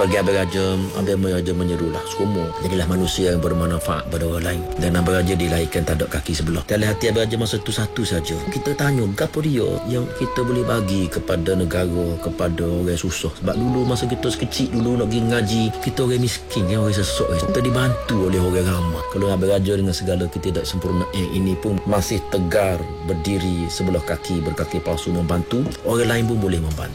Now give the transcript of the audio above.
Bagi Abang Raja menyerulah semua jadilah manusia yang bermanfaat pada orang lain. Dan Abang Raja dilahirkan tak ada kaki sebelah. Dalam hati Abang Raja masa tu satu saja. Kita tanya apa dia yang kita boleh bagi kepada negara, kepada orang susah. Sebab dulu masa kita sekecil dulu nak pergi ngaji, kita orang miskin, orang sesak, kita dibantu oleh orang ramai. Kalau Abang Raja dengan segala kita tidak sempurna ini pun masih tegar berdiri sebelah kaki, berkaki palsu membantu, orang lain pun boleh membantu.